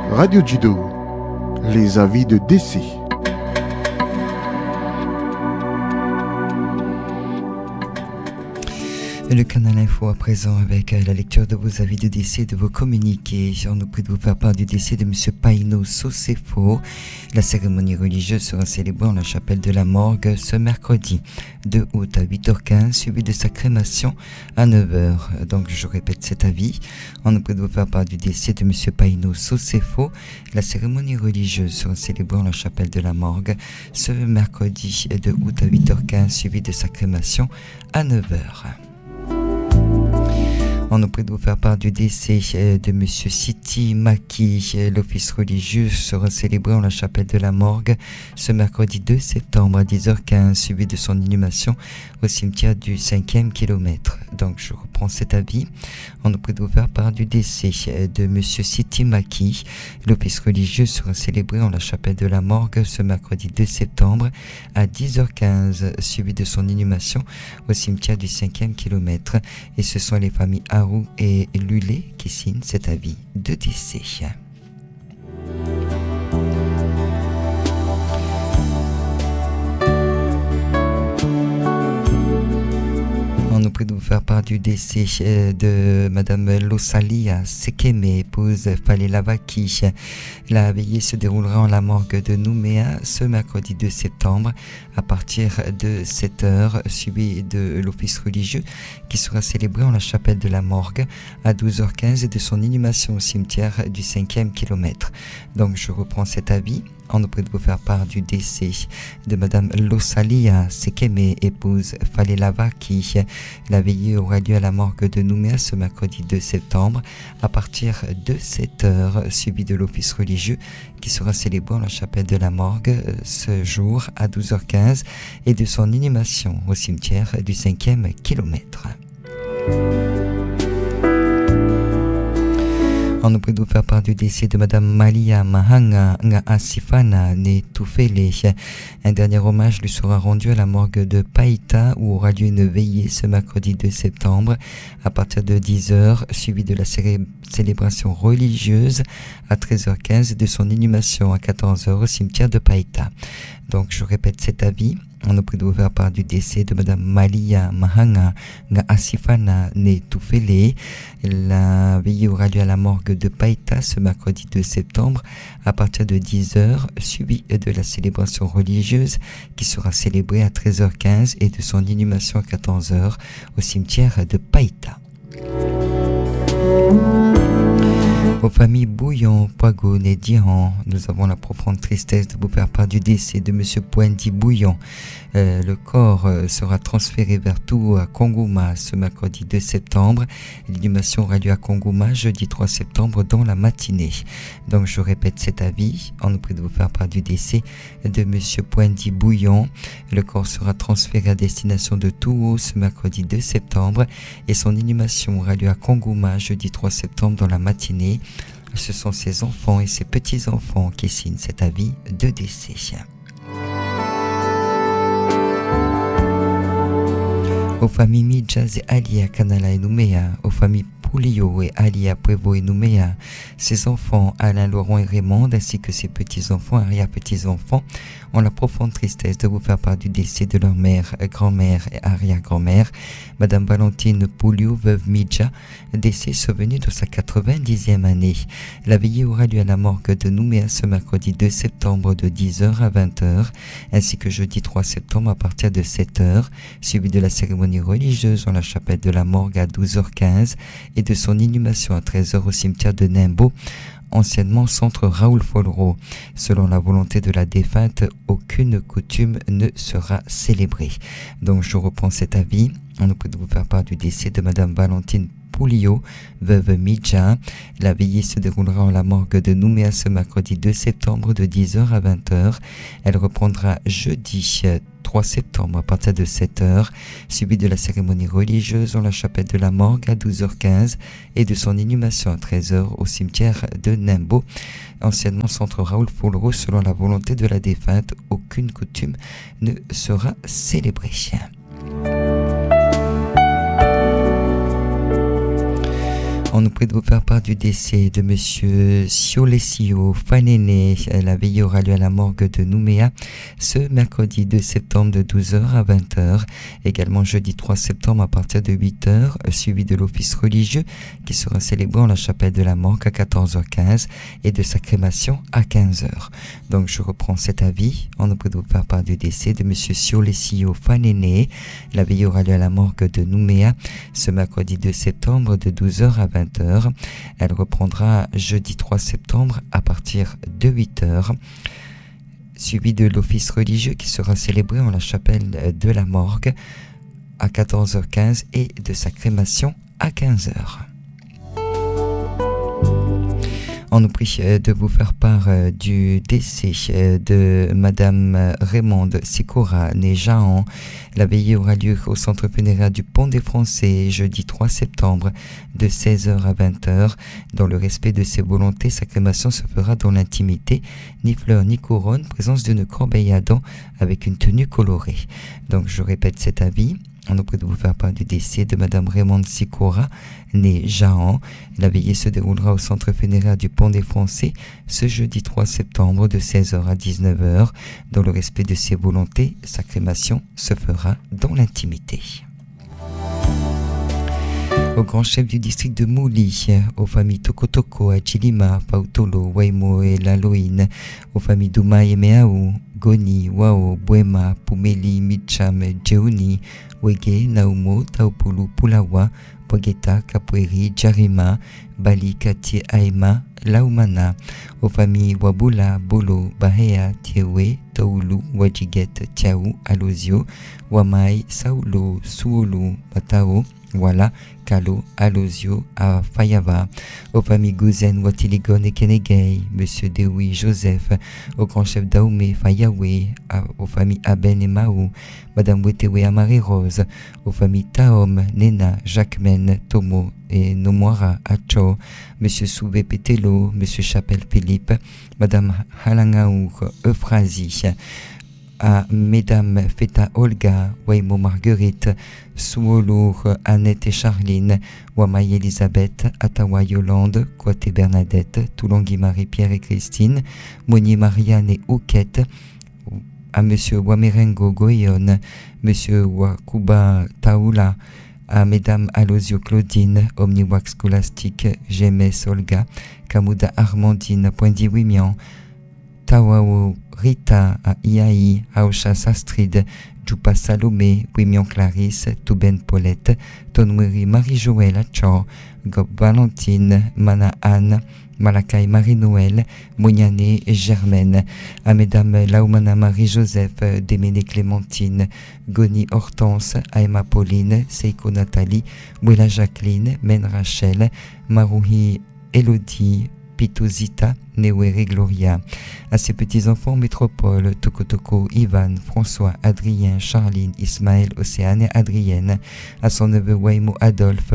Radio Judo, les avis de décès. Le canal Info à présent avec la lecture de vos avis de décès, de vos communiqués. On nous prie de vous faire part du décès de M. Paino Sosefo. La cérémonie religieuse sera célébrée en la chapelle de la Morgue ce mercredi 2 août à 8h15, suivi de sa crémation à 9h. Donc je répète cet avis. On nous prie de vous faire part du décès de M. Paino Sosefo. La cérémonie religieuse sera célébrée en la chapelle de la Morgue ce mercredi 2 août à 8h15, suivi de sa crémation à 9h. On nous prie de vous faire part du décès de M. Siti Maki. L'office religieux sera célébré en la chapelle de la Morgue ce mercredi 2 septembre à 10h15, suivi de son inhumation au cimetière du 5e kilomètre. Donc je reprends cet avis. On nous prie de vous faire part du décès de M. Siti Maki. L'office religieux sera célébré en la chapelle de la Morgue ce mercredi 2 septembre à 10h15, suivi de son inhumation au cimetière du 5e kilomètre. Et ce sont les familles Harou et Lulé qui signent cet avis de décès. On nous prie de vous faire part du décès de Madame Losalia Sekeme, épouse Falélavaki. La veillée se déroulera en la morgue de Nouméa ce mercredi 2 septembre à partir de 7h, suivi de l'office religieux qui sera célébré en la chapelle de la morgue à 12h15 et de son inhumation au cimetière du 5e kilomètre. Donc je reprends cet avis. On nous prie de vous faire part du décès de Madame Losalia Sekeme, épouse Falélavaki. La veillée aura lieu à la morgue de Nouméa ce mercredi 2 septembre à partir de 7h, suivi de l'office religieux qui sera célébré en la chapelle de la morgue ce jour à 12h15 et de son inhumation au cimetière du 5e kilomètre. On nous prie de vous faire part du décès de Madame Malia Mahanga Asifana Netufele. Un dernier hommage lui sera rendu à la morgue de Païta où aura lieu une veillée ce mercredi 2 septembre à partir de 10h, suivi de la célébration religieuse à 13h15 et de son inhumation à 14h au cimetière de Païta. Donc je répète cet avis. On nous prie de vous faire part du décès de Madame Malia Mahanga Asifana Netufele. La veillée aura lieu à la morgue de Païta ce mercredi 2 septembre à partir de 10h, suivi de la célébration religieuse qui sera célébrée à 13h15 et de son inhumation à 14h au cimetière de Païta. Aux familles Bouillon, Poigon et Diran, nous avons la profonde tristesse de vous faire part du décès de M. Poindi Bouillon. Le corps sera transféré vers Tou à Kongouma ce mercredi 2 septembre. L'inhumation aura lieu à Kongouma jeudi 3 septembre dans la matinée. Donc je répète cet avis. On nous prie de vous faire part du décès de M. Poindi Bouillon. Le corps sera transféré à destination de Tou ce mercredi 2 septembre et son inhumation aura lieu à Kongouma jeudi 3 septembre dans la matinée. Ce sont ses enfants et ses petits-enfants qui signent cet avis de décès. Aux familles Midjaz et Ali à Kanala et Nouméa, aux familles Poulio et Ali à Prévost et Nouméa, ses enfants Alain, Laurent et Raymond, ainsi que ses petits-enfants, arrière-petits-enfants, ont la profonde tristesse de vous faire part du décès de leur mère, grand-mère et arrière-grand-mère, Madame Valentine Poulio, veuve Midja, décès survenu dans sa 90e année. La veillée aura lieu à la morgue de Nouméa ce mercredi 2 septembre de 10h à 20h, ainsi que jeudi 3 septembre à partir de 7h, suivi de la cérémonie religieuse en la chapelle de la morgue à 12h15 et de son inhumation à 13h au cimetière de Nimbo, anciennement centre Raoul Follereau. Selon la volonté de la défunte, aucune coutume ne sera célébrée. Donc je reprends cet avis. On nous prie de vous faire part du décès de Madame Valentine Poulio, veuve Midja. La veillée se déroulera en la morgue de Nouméa ce mercredi 2 septembre de 10h à 20h. Elle reprendra jeudi 3 septembre à partir de 7h, suivi de la cérémonie religieuse en la chapelle de la morgue à 12h15 et de son inhumation à 13h au cimetière de Nimbo, anciennement centre Raoul Follereau. Selon la volonté de la défunte, aucune coutume ne sera célébrée. On nous prie de vous faire part du décès de Monsieur Siolesio Fanene. La veillée aura lieu à la morgue de Nouméa ce mercredi 2 septembre de 12h à 20h. Également jeudi 3 septembre à partir de 8h, suivi de l'office religieux qui sera célébré en la chapelle de la morgue à 14h15 et de sa crémation à 15h. Donc je reprends cet avis. On nous prie de vous faire part du décès de Monsieur Siolesio Fanene. La veillée aura lieu à la morgue de Nouméa ce mercredi 2 septembre de 12h à 20h. Elle reprendra jeudi 3 septembre à partir de 8h, suivi de l'office religieux qui sera célébré en la chapelle de la morgue à 14h15 et de sa crémation à 15h. On nous prie de vous faire part du décès de Madame Raymonde Sikora, née Jahan. La veillée aura lieu au centre funéraire du Pont des Français, jeudi 3 septembre, de 16h à 20h. Dans le respect de ses volontés, sa crémation se fera dans l'intimité, ni fleurs ni couronne, présence d'une corbeille à dents avec une tenue colorée. Donc je répète cet avis. On nous prie de vous faire part du décès de Madame Raymonde Sikora, née Jahan. La veillée se déroulera au centre funéraire du Pont des Français ce jeudi 3 septembre de 16h à 19h. Dans le respect de ses volontés, sa crémation se fera dans l'intimité. Au grand chef du district de Mouli, aux familles Tokotoko, Achilima, Pautolo, Waimo et Laloïne, aux familles Douma et Meaou, Goni, Wao, Buema, Pumeli, Micham, Jeuni, Wege, Naumo, Taupulu, Pulawa, Pogeta, Capoeiri, Jarima, Bali, Kati, Aima, Laumana, aux familles Wabula, Bolo, Bahea, Tiewe, Taulu, Wajiget, Tiaou, Alozio, Wamai, Saulo, Suolu, Batao, Wala, Kalo, Alozio, à Fayava, aux familles Gouzen, Watiligon et Kenegay, Monsieur Dewi, Joseph, au grand chef Daoumé, Fayawe, aux familles Aben et Mao, Madame Wetewe à Marie-Rose, aux familles Taom, Nena, Jacquemen, Tomo et Nomoara, Acho, Monsieur Souvé Pételo, Monsieur Chapelle Philippe, Madame Halangaour, Euphrasie, à Mesdames Feta Olga, Waimo Marguerite, Souolour, Annette et Charline, Wamaï Elisabeth, Atawa Yolande, Coaté Bernadette, Toulongui Marie-Pierre et Christine, Monier Marianne et Ouquette, à Monsieur Wamerengo Goyon, Monsieur Wakuba Taoula, à Mesdames Alozio Claudine, Omniwax Scolastique, Gémès Olga, Kamouda Armandine, Poindy Wimian, Tawao Rita, à Iaï, Aosha Sastrid, Djoupa Salomé, Wimian Clarisse, Touben Paulette, Tonweri Marie-Joël Achor, Gob Valentine, Mana Anne, Malakai Marie-Noël, Mouniané et Germaine, à Mesdames Laumana Marie-Joseph, Déméné Clémentine, Goni Hortense, Aima Pauline, Seiko Nathalie, Willa Jacqueline, Men Rachel, Marouhi Elodie, Pitozita, Newere Gloria, à ses petits-enfants Métropole, Tokotoko, Ivan, François, Adrien, Charline, Ismaël, Océane et Adrienne, à son neveu Waimo Adolphe,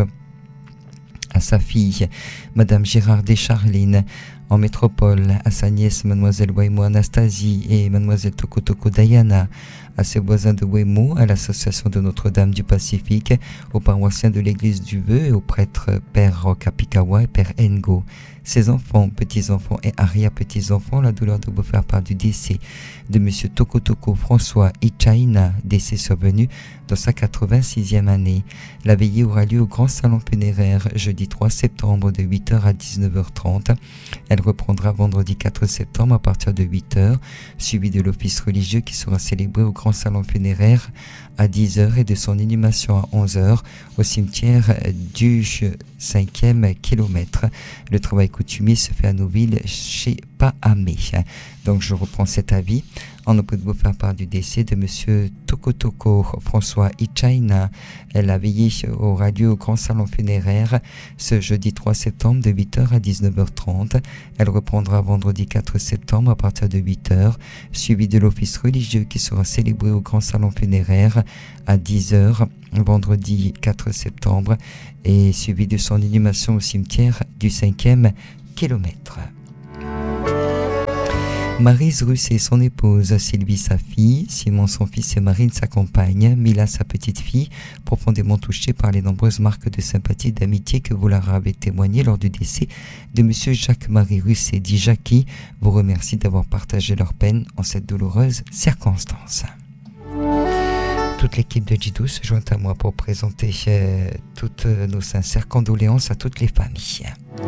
à sa fille, Madame Gérard et Charline, en métropole, à sa nièce, Mademoiselle Waimo Anastasie et Mademoiselle Tokotoko Diana, à ses voisins de Wemo, à l'association de Notre-Dame du Pacifique, aux paroissiens de l'église du Vœu et aux prêtres Père Roch Apikawa et Père Ngo. Ses enfants, petits-enfants et arrière-petits-enfants, la douleur de vous faire part du décès de Monsieur Tokotoko François Ichaina, décès survenu dans sa 86e année. La veillée aura lieu au grand salon funéraire jeudi 3 septembre de 8h à 19h30. Elle reprendra vendredi 4 septembre à partir de 8h, suivi de l'office religieux qui sera célébré au grand salon funéraire à 10h et de son inhumation à 11h au cimetière du 5e kilomètre. Le travail coutumier se fait à Nouville chez Pahamé. Donc je reprends cet avis. On nous prie de vous faire part du décès de Monsieur Tokotoko François Ichaina. La veillée aura lieu au grand salon funéraire ce jeudi 3 septembre de 8h à 19h30. Elle reprendra vendredi 4 septembre à partir de 8h, suivi de l'office religieux qui sera célébré au grand salon funéraire à 10h vendredi 4 septembre et suivi de son inhumation au cimetière du 5e kilomètre. Maryse Russet, son épouse, Sylvie, sa fille, Simon, son fils et Marine, sa compagne, Mila, sa petite-fille, profondément touchés par les nombreuses marques de sympathie et d'amitié que vous leur avez témoignées lors du décès de monsieur Jacques-Marie Russet, dit Jackie, vous remercie d'avoir partagé leur peine en cette douloureuse circonstance. Toute l'équipe de J12 se joint à moi pour présenter toutes nos sincères condoléances à toutes les familles.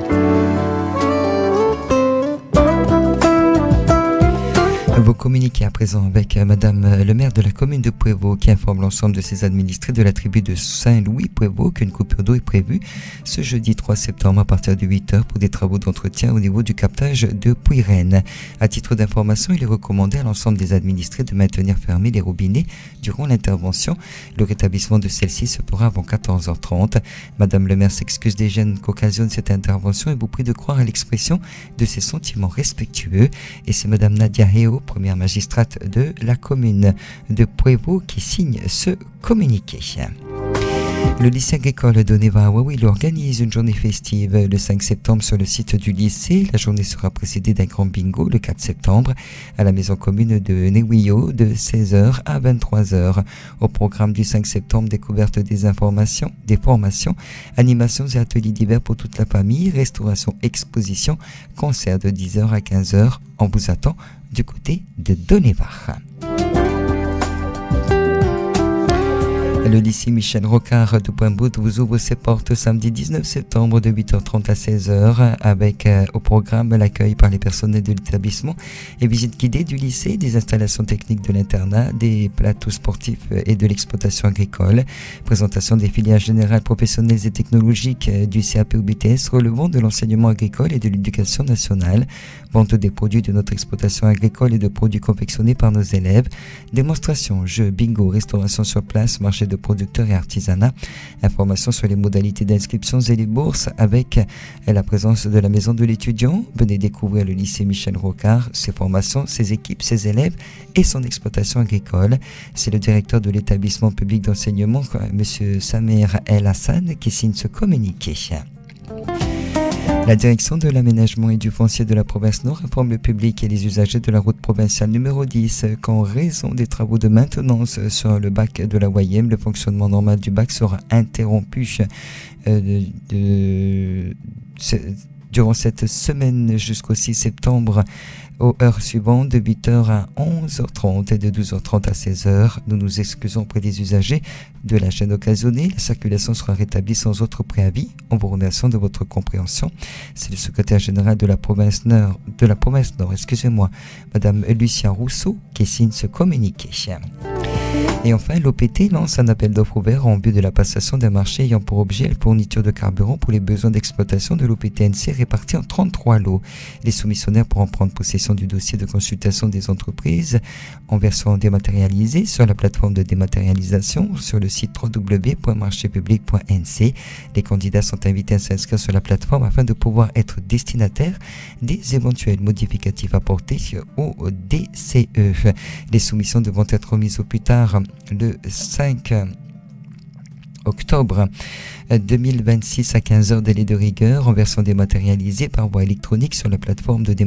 Vous communiquez à présent avec Madame le maire de la commune de Prévost qui informe l'ensemble de ses administrés de la tribu de Saint-Louis-Prévost qu'une coupure d'eau est prévue ce jeudi 3 septembre à partir de 8h pour des travaux d'entretien au niveau du captage de Puy-Rennes. À titre d'information, il est recommandé à l'ensemble des administrés de maintenir fermés les robinets durant l'intervention. Le rétablissement de celle-ci se fera avant 14h30. Madame le maire s'excuse des gênes qu'occasionne cette intervention et vous prie de croire à l'expression de ses sentiments respectueux. Et c'est Madame Nadia Heo, première magistrate de la commune de Prévost, qui signe ce communiqué. Le lycée agricole de Neva-Wawil organise une journée festive le 5 septembre sur le site du lycée. La journée sera précédée d'un grand bingo le 4 septembre à la maison commune de Newio de 16h à 23h. Au programme du 5 septembre, découverte des informations, des formations, animations et ateliers divers pour toute la famille, restauration, exposition, concert de 10h à 15h. On vous attend du côté de Donévar. Le lycée Michel Rocard de Pointe-Boute vous ouvre ses portes samedi 19 septembre de 8h30 à 16h avec au programme l'accueil par les personnels de l'établissement et visite guidée du lycée, des installations techniques de l'internat, des plateaux sportifs et de l'exploitation agricole, présentation des filières générales professionnelles et technologiques du CAP ou BTS relevant de l'enseignement agricole et de l'éducation nationale, vente des produits de notre exploitation agricole et de produits confectionnés par nos élèves, démonstration, jeux, bingo, restauration sur place, marché de producteurs et artisanat, informations sur les modalités d'inscription et les bourses avec la présence de la maison de l'étudiant. Venez découvrir le lycée Michel Rocard, ses formations, ses équipes, ses élèves et son exploitation agricole. C'est le directeur de l'établissement public d'enseignement, M. Samer El Hassan, qui signe ce communiqué. La direction de l'aménagement et du foncier de la province Nord informe le public et les usagers de la route provinciale numéro 10 qu'en raison des travaux de maintenance sur le bac de la Wayem, le fonctionnement normal du bac sera interrompu durant cette semaine jusqu'au 6 septembre aux heures suivantes de 8h à 11h30 et de 12h30 à 16h. Nous nous excusons auprès des usagers de la gêne occasionnée. La circulation sera rétablie sans autre préavis. En vous remerciant de votre compréhension. C'est le secrétaire général de la province Nord, Madame Lucia Rousseau, qui signe ce communiqué. Et enfin, l'OPT lance un appel d'offres ouvert en vue de la passation d'un marché ayant pour objet la fourniture de carburant pour les besoins d'exploitation de l'OPTNC répartis en 33 lots. Les soumissionnaires pourront prendre possession du dossier de consultation des entreprises en version dématérialisée sur la plateforme de dématérialisation sur le site www.marchepublic.nc. Les candidats sont invités à s'inscrire sur la plateforme afin de pouvoir être destinataires des éventuels modificatifs apportés au DCE. Les soumissions devront être remises au plus tard le 5 octobre 2026 à 15h, délai de rigueur en version dématérialisée par voie électronique sur la plateforme de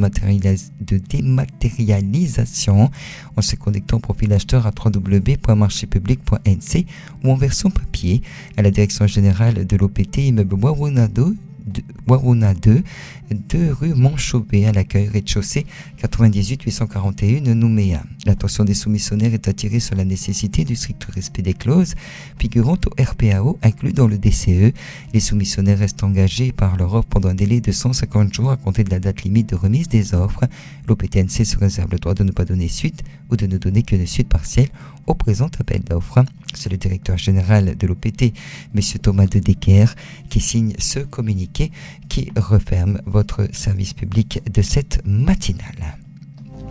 dématérialisation en se connectant au profil acheteur à www.marchepublic.nc ou en version papier à la direction générale de l'OPT immeuble Waruna 2, 2 rue Montchauvet à l'accueil rez-de-chaussée 98 841 Nouméa. L'attention des soumissionnaires est attirée sur la nécessité du strict respect des clauses figurant au RPAO inclus dans le DCE. Les soumissionnaires restent engagés par leur offre pendant un délai de 150 jours à compter de la date limite de remise des offres. L'OPTNC se réserve le droit de ne pas donner suite ou de ne donner qu'une suite partielle au présent appel d'offres. C'est le directeur général de l'OPT, M. Thomas de Decker, qui signe ce communiqué qui referme votre service public de cette matinale.